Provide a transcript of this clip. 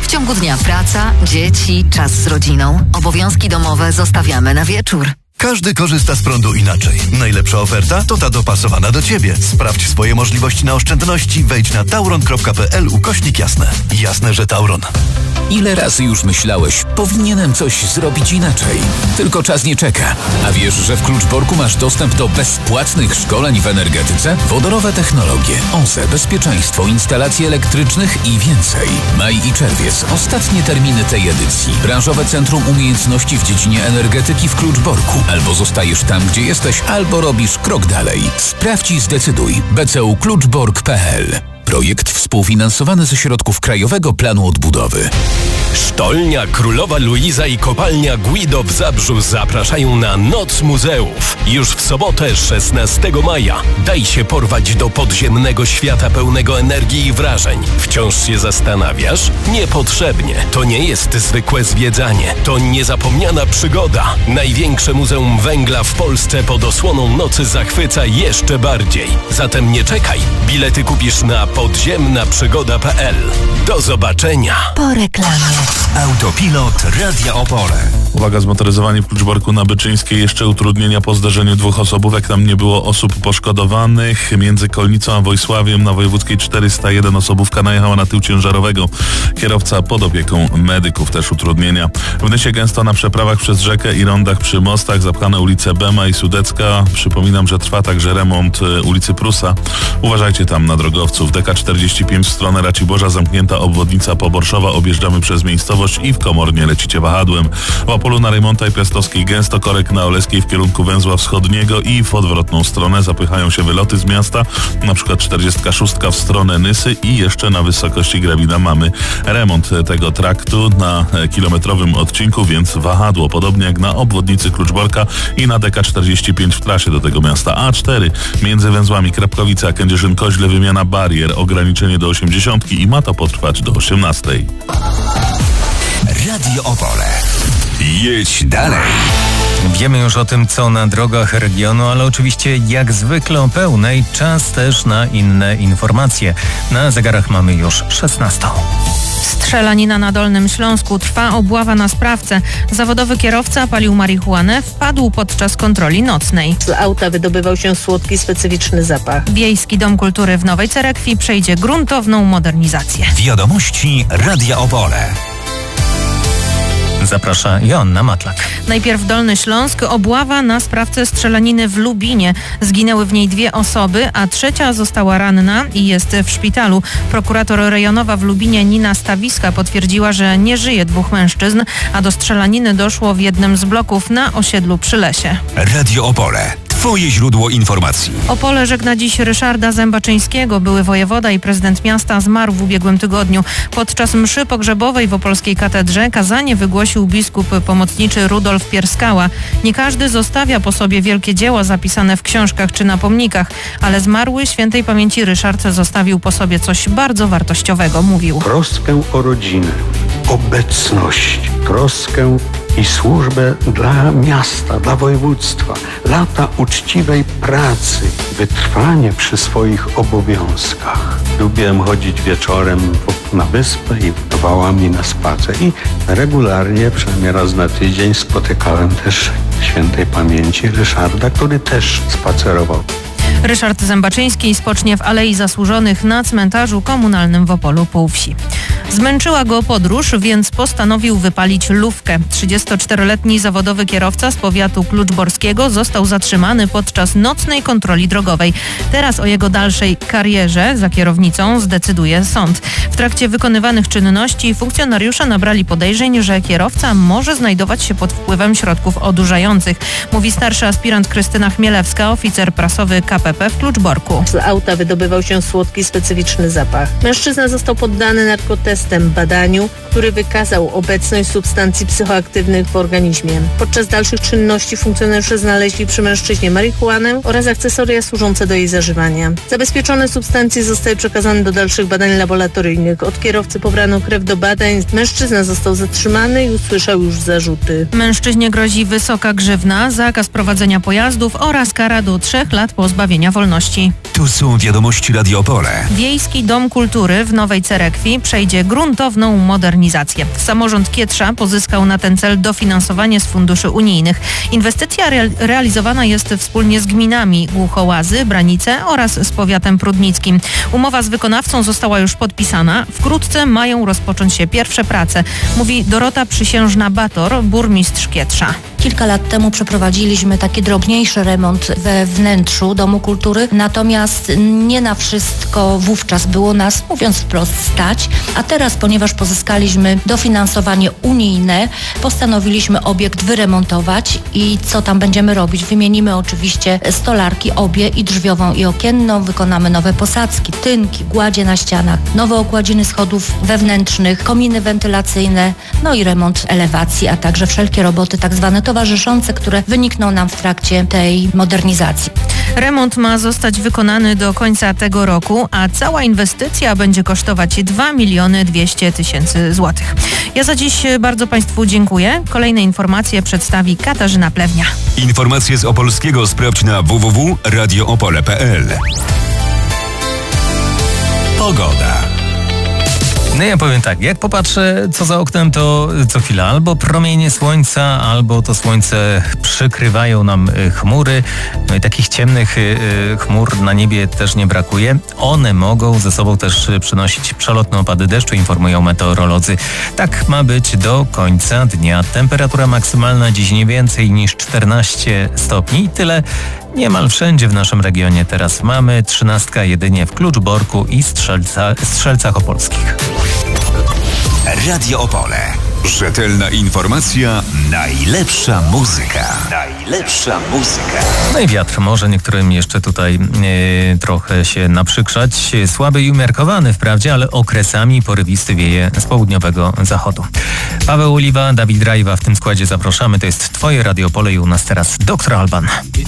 W ciągu dnia praca, dzieci, czas z rodziną. Obowiązki domowe zostawiamy na wieczór. Każdy korzysta z prądu inaczej. Najlepsza oferta to ta dopasowana do Ciebie. Sprawdź swoje możliwości na oszczędności. Wejdź na tauron.pl/jasne. Jasne, że Tauron. Ile razy już myślałeś, powinienem coś zrobić inaczej? Tylko czas nie czeka. A wiesz, że w Kluczborku masz dostęp do bezpłatnych szkoleń w energetyce? Wodorowe technologie, OZE, bezpieczeństwo, instalacje elektrycznych i więcej. Maj i czerwiec. Ostatnie terminy tej edycji. Branżowe Centrum Umiejętności w dziedzinie energetyki w Kluczborku. Albo zostajesz tam, gdzie jesteś, albo robisz krok dalej. Sprawdź i zdecyduj. bcu-kluczbork.pl. Projekt współfinansowany ze środków Krajowego Planu Odbudowy. Sztolnia Królowa Luiza i kopalnia Guido w Zabrzu zapraszają na Noc Muzeów. Już w sobotę, 16 maja. Daj się porwać do podziemnego świata pełnego energii i wrażeń. Wciąż się zastanawiasz? Niepotrzebnie. To nie jest zwykłe zwiedzanie. To niezapomniana przygoda. Największe Muzeum Węgla w Polsce pod osłoną nocy zachwyca jeszcze bardziej. Zatem nie czekaj. Bilety kupisz na podziemnaprzygoda.pl. Do zobaczenia. Po reklamie. Autopilot Radia Opole. Uwaga, zmotoryzowani w Kluczborku na Byczyńskiej. Jeszcze utrudnienia po zdarzeniu dwóch osobówek. Tam nie było osób poszkodowanych. Między Kolnicą a Wojsławiem na Wojewódzkiej 401 osobówka najechała na tył ciężarowego. Kierowca pod opieką medyków. Też utrudnienia. W Nysie gęsto na przeprawach przez rzekę i rondach przy mostach. Zapchane ulice Bema i Sudecka. Przypominam, że trwa także remont ulicy Prusa. Uważajcie tam na drogowców. DK45 w stronę Raciborza zamknięta obwodnica Poborszowa. Objeżdżamy przez miejscowość i w Komornie lecicie wahadłem. W Opolu na Rejmonta i Piastowskiej gęsto, korek na Oleskiej w kierunku węzła wschodniego i w odwrotną stronę zapychają się wyloty z miasta, na przykład 46 w stronę Nysy i jeszcze na wysokości Grabina mamy remont tego traktu na kilometrowym odcinku, więc wahadło, podobnie jak na obwodnicy Kluczborka i na DK45 w trasie do tego miasta. A4 między węzłami Krapkowice a Kędzierzyn-Koźle wymiana barier, ograniczenie do 80 i ma to potrwać do 18. Radio Opole. Jedź dalej. Wiemy już o tym, co na drogach regionu, ale oczywiście jak zwykle o pełnej. Czas też na inne informacje. Na zegarach mamy już 16. Strzelanina na Dolnym Śląsku. Trwa obława na sprawcę. Zawodowy kierowca palił marihuanę, wpadł podczas kontroli nocnej. Z auta wydobywał się słodki, specyficzny zapach. Wiejski Dom Kultury w Nowej Cerekwi przejdzie gruntowną modernizację. Wiadomości Radia Opole. Zaprasza Joanna Matlak. Najpierw Dolny Śląsk. Obława na sprawcę strzelaniny w Lubinie. Zginęły w niej 2 osoby, a trzecia została ranna i jest w szpitalu. Prokurator rejonowa w Lubinie Nina Stawiska potwierdziła, że nie żyje 2 mężczyzn, a do strzelaniny doszło w jednym z bloków na osiedlu przy Lesie. Radio Opole. Twoje źródło informacji. Opole żegna dziś Ryszarda Zębaczyńskiego. Były wojewoda i prezydent miasta zmarł w ubiegłym tygodniu. Podczas mszy pogrzebowej w opolskiej katedrze kazanie wygłosił biskup pomocniczy Rudolf Pierskała. Nie każdy zostawia po sobie wielkie dzieła zapisane w książkach czy na pomnikach, ale zmarły świętej pamięci Ryszard zostawił po sobie coś bardzo wartościowego, mówił. Troskę o rodzinę, obecność, troskę i służbę dla miasta, dla województwa, lata uczciwej pracy, wytrwanie przy swoich obowiązkach. Lubiłem chodzić wieczorem na wyspę i wałami na spacer i regularnie, przynajmniej raz na tydzień, spotykałem też świętej pamięci Ryszarda, który też spacerował. Ryszard Zębaczyński spocznie w Alei Zasłużonych na cmentarzu komunalnym w Opolu Półwsi. Zmęczyła go podróż, więc postanowił wypalić lufkę. 34-letni zawodowy kierowca z powiatu kluczborskiego został zatrzymany podczas nocnej kontroli drogowej. Teraz o jego dalszej karierze za kierownicą zdecyduje sąd. W trakcie wykonywanych czynności funkcjonariusze nabrali podejrzeń, że kierowca może znajdować się pod wpływem środków odurzających, mówi starszy aspirant Krystyna Chmielewska, oficer prasowy KPP w Kluczborku. Z auta wydobywał się słodki, specyficzny zapach. Mężczyzna został poddany narkotestem badaniu, który wykazał obecność substancji psychoaktywnych w organizmie. Podczas dalszych czynności funkcjonariusze znaleźli przy mężczyźnie marihuanę oraz akcesoria służące do jej zażywania. Zabezpieczone substancje zostały przekazane do dalszych badań laboratoryjnych. Od kierowcy pobrano krew do badań. Mężczyzna został zatrzymany i usłyszał już zarzuty. Mężczyźnie grozi wysoka grzywna, zakaz prowadzenia pojazdów oraz kara do 3 lat pozbawienia wolności. Tu są wiadomości Radio Opole. Wiejski Dom Kultury w Nowej Cerekwi przejdzie gruntowną modernizację. Samorząd Kietrza pozyskał na ten cel dofinansowanie z funduszy unijnych. Inwestycja realizowana jest wspólnie z gminami Głuchołazy, Branice oraz z powiatem prudnickim. Umowa z wykonawcą została już podpisana. Wkrótce mają rozpocząć się pierwsze prace, mówi Dorota Przysiężna-Bator, burmistrz Kietrza. Kilka lat temu przeprowadziliśmy taki drobniejszy remont we wnętrzu Domu Kultury, natomiast nie na wszystko wówczas było nas, mówiąc wprost, stać, a teraz, ponieważ pozyskaliśmy dofinansowanie unijne, postanowiliśmy obiekt wyremontować i co tam będziemy robić? Wymienimy oczywiście stolarki obie, i drzwiową, i okienną, wykonamy nowe posadzki, tynki, gładzie na ścianach, nowe okładziny schodów wewnętrznych, kominy wentylacyjne, no i remont elewacji, a także wszelkie roboty tak zwane towarzyszące, które wynikną nam w trakcie tej modernizacji. Remont ma zostać wykonany do końca tego roku, a cała inwestycja będzie kosztować 2 200 000 złotych. Ja za dziś bardzo Państwu dziękuję. Kolejne informacje przedstawi Katarzyna Plewnia. Informacje z Opolskiego sprawdź na www.radioopole.pl. Pogoda. No ja powiem tak, jak popatrzę co za oknem, to co chwila albo promienie słońca, albo to słońce przykrywają nam chmury. No i takich ciemnych chmur na niebie też nie brakuje. One mogą ze sobą też przynosić przelotne opady deszczu, informują meteorolodzy. Tak ma być do końca dnia. Temperatura maksymalna dziś nie więcej niż 14 stopni. Tyle niemal wszędzie w naszym regionie teraz mamy. 13 jedynie w Kluczborku i Strzelcach Opolskich. Radio Opole. Rzetelna informacja, najlepsza muzyka. Najlepsza muzyka. No i wiatr może niektórym jeszcze tutaj trochę się naprzykrzać. Słaby i umiarkowany wprawdzie, ale okresami porywisty wieje z południowego zachodu. Paweł Oliwa, Dawid Rajwa w tym składzie zapraszamy. To jest Twoje Radio Opole i u nas teraz Dr. Alban.